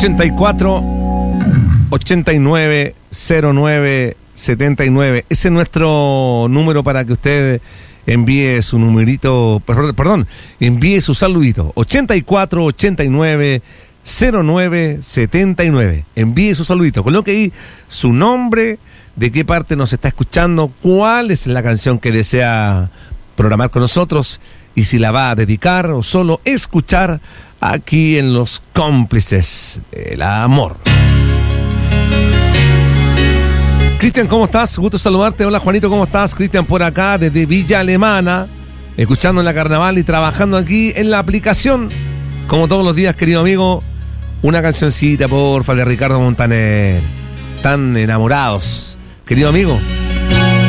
84 89 09 79. Ese es nuestro número para que usted envíe su numerito, perdón, envíe su saludito. 84 89 09 79. Envíe su saludito. Coloque ahí su nombre, de qué parte nos está escuchando, cuál es la canción que desea programar con nosotros y si la va a dedicar o solo escuchar aquí en Los Cómplices del Amor. Cristian, ¿cómo estás? Gusto saludarte. Hola, Juanito, ¿cómo estás? Cristian por acá, desde Villa Alemana, escuchando en la Carnaval y trabajando aquí en la aplicación. Como todos los días, querido amigo, una cancioncita, porfa, de Ricardo Montaner. Tan enamorados. Querido amigo,